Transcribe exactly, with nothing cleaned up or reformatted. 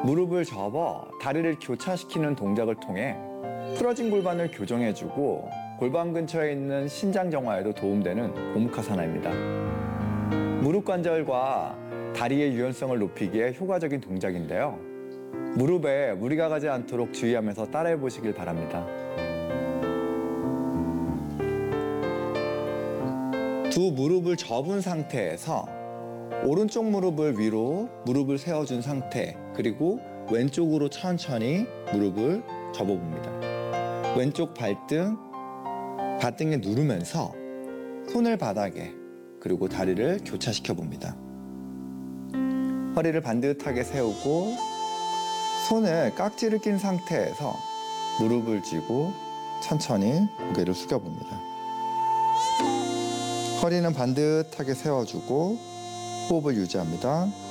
무릎을 접어 다리를 교차시키는 동작을 통해 풀어진 골반을 교정해주고 골반 근처에 있는 신장 정화에도 도움되는 고무카사나입니다. 무릎 관절과 다리의 유연성을 높이기에 효과적인 동작인데요. 무릎에 무리가 가지 않도록 주의하면서 따라해 보시길 바랍니다. 두 무릎을 접은 상태에서 오른쪽 무릎을 위로 무릎을 세워준 상태, 그리고 왼쪽으로 천천히 무릎을 접어봅니다. 왼쪽 발등, 발등에 누르면서 손을 바닥에, 그리고 다리를 교차시켜 봅니다. 허리를 반듯하게 세우고 손을 깍지를 낀 상태에서 무릎을 쥐고 천천히 고개를 숙여봅니다. 허리는 반듯하게 세워주고 호흡을 유지합니다.